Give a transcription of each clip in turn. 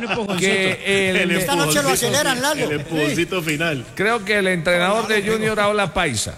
que esta noche lo aceleran, Lalo. El empujoncito final. creo que el entrenador de Junior habla paisa.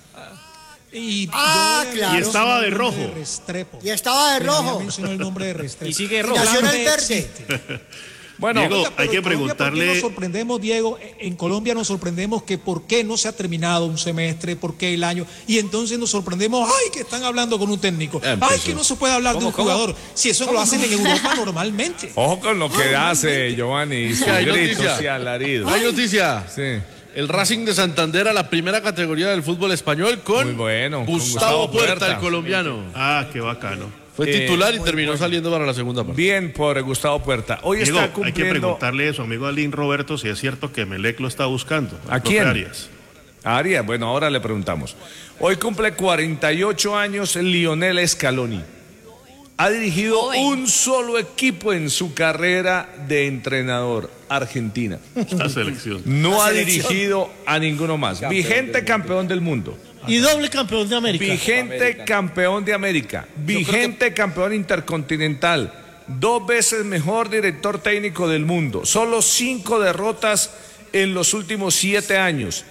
Claro. Y estaba de rojo. Y estaba de rojo. Mencionó el nombre de Restrepo. Y sigue rojo. Nació en el verde. Existe. Bueno, Diego, Oiga, hay que en Colombia, ¿por qué preguntarle. nos sorprendemos, Diego? En Colombia nos sorprendemos que por qué no se ha terminado un semestre, por qué el año. Y entonces nos sorprendemos, ay, que están hablando con un técnico. Ay, que no se puede hablar de un jugador. Si eso lo hacen en Europa normalmente. ojo con lo que hace Giovanni, sus hay gritos noticia. y alaridos. Hay noticia. Sí. El Racing de Santander a la primera categoría del fútbol español con Muy bueno, con Gustavo Gustavo Puerta, Puerta. el colombiano. Qué bacano. Fue titular y terminó saliendo para la segunda parte. Bien por Gustavo Puerta. Hoy Diego, está hay que cumpliendo. preguntarle a su amigo Alín Roberto si es cierto que Melec lo está buscando. ¿A quién? Arias. Arias, bueno, ahora le preguntamos. Hoy cumple 48 años Lionel Scaloni. Ha dirigido un solo equipo en su carrera de entrenador, Argentina. La selección. No ha dirigido a ninguno más. Vigente campeón del mundo. Y doble campeón de América. Vigente campeón de América. Vigente campeón intercontinental. 2 veces mejor director técnico del mundo. Solo 5 derrotas en los últimos 7 años.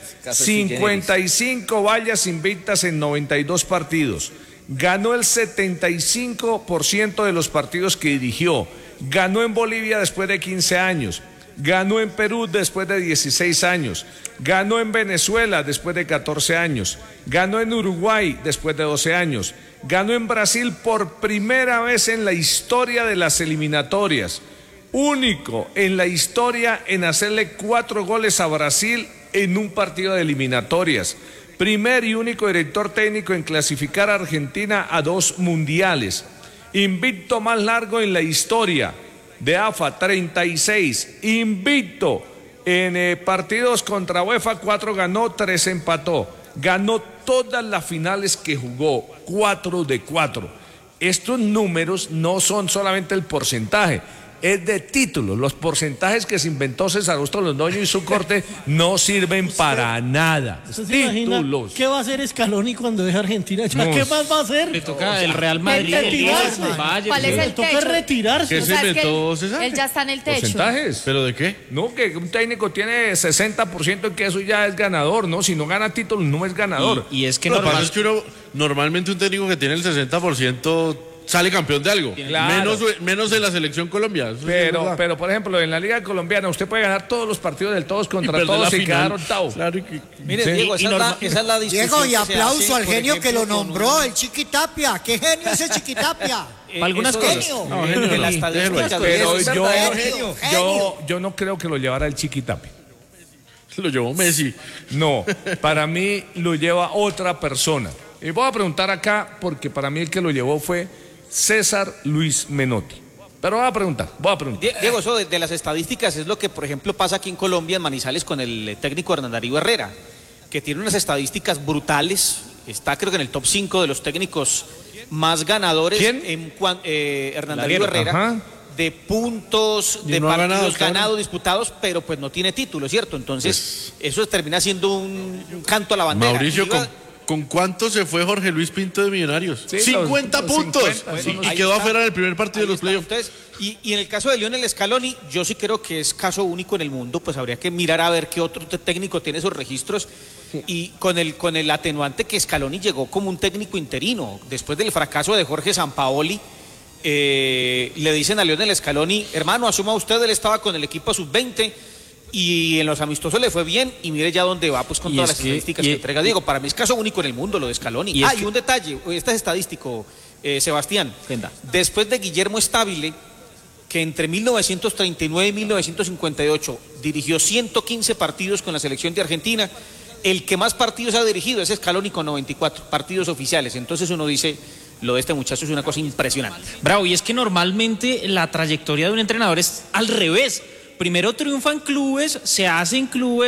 55 vallas invictas en 92 partidos. Ganó el 75% de los partidos que dirigió. Ganó en Bolivia después de 15 años. Ganó en Perú después de 16 años. Ganó en Venezuela después de 14 años. Ganó en Uruguay después de 12 años. Ganó en Brasil por primera vez en la historia de las eliminatorias. Único en la historia en hacerle 4 goles a Brasil en un partido de eliminatorias. Primer y único director técnico en clasificar a Argentina a 2 mundiales. Invicto más largo en la historia de AFA, 36. Invicto en partidos contra UEFA, 4 ganó, 3 empató. Ganó todas las finales que jugó, 4 de 4. Estos números no son solamente el porcentaje, es de títulos. Los porcentajes que se inventó César Augusto Londoño y su corte no sirven para nada. ¿Usted se imagina Títulos. qué va a hacer Scaloni cuando deje Argentina? ¿Ya No, qué más va a hacer? Le toca el Real Madrid, el Retirarse. Bayern. ¿Cuál es Le el toca techo? retirarse. ¿Qué O se sea, es que inventó, César? él ya está en el techo. ¿Porcentajes? ¿Pero de qué? No, que un técnico tiene 60% y que eso ya es ganador, ¿no? Si no gana títulos, no es ganador. Y es que Lo que pasa normal, es que normalmente un técnico que tiene el 60% sale campeón de algo. Claro. Menos en la selección Colombia. Eso sí es verdad. Pero, por ejemplo, en la Liga Colombiana usted puede ganar todos los partidos del todos contra perder todos la y final. quedar octavo. Claro que... mire, Sí. Diego, esa es la discusión Diego, y que se aplauso hace, al por genio que lo ejemplo, con nombró, el Chiquitapia. ¿Qué genio es el Chiquitapia? algunas eso cosas. genio. No, genio de no. la Déjelo estadística. ahí. Pero es verdadero genio. yo no creo que lo llevara el Chiquitapi. Lo llevó Messi. No, para mí lo lleva otra persona. Y voy a preguntar acá, porque para mí el que lo llevó fue César Luis Menotti. Pero voy a preguntar. Diego, eso de las estadísticas es lo que, por ejemplo, pasa aquí en Colombia, en Manizales, con el técnico Hernán Darío Herrera, que tiene unas estadísticas brutales. Está, creo que en el top 5 de los técnicos más ganadores. ¿Quién? Hernán Darío Herrera. Ajá. De puntos, Y de no ha partidos ganado, claro. ganados, disputados, pero pues no tiene título, ¿cierto? Entonces, eso termina siendo un canto a la bandera. Mauricio, Y iba- ¿con cuánto se fue Jorge Luis Pinto de Millonarios? Sí, 50 los puntos. 50, Sí, son los- y ahí quedó está. afuera en el primer partido de los Ahí está. playoffs. Entonces, y en el caso de Lionel Scaloni, yo sí creo que es caso único en el mundo, pues habría que mirar a ver qué otro técnico tiene esos registros, y con el atenuante que Scaloni llegó como un técnico interino. Después del fracaso de Jorge Sampaoli, le dicen a Lionel Scaloni, hermano, asuma usted, él estaba con el equipo sub-20 y en los amistosos le fue bien, y mire ya dónde va, pues con Y todas es las que- estadísticas y- que entrega Diego. Para mí es caso único en el mundo lo de Scaloni. Y es Y que- un detalle, este es estadístico, Sebastián. Venga. Después de Guillermo Stabile, que entre 1939 y 1958 dirigió 115 partidos con la selección de Argentina, el que más partidos ha dirigido es Scaloni con 94 partidos oficiales. Entonces uno dice, lo de este muchacho es una cosa impresionante. Bravo, y es que normalmente la trayectoria de un entrenador es al revés. Primero triunfa en clubes, se hace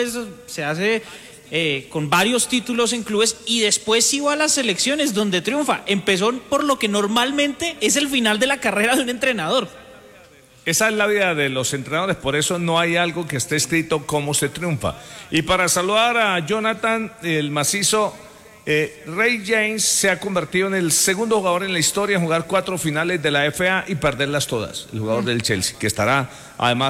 con varios títulos en clubes, y después sí va a las selecciones donde triunfa. Empezó por lo que normalmente es el final de la carrera de un entrenador. Esa es la vida de los entrenadores, por eso no hay algo que esté escrito cómo se triunfa. Y para saludar a Jonathan, el macizo, Ray James se ha convertido en el segundo jugador en la historia en jugar 4 finales de la FA y perderlas todas. El jugador del Chelsea, que estará además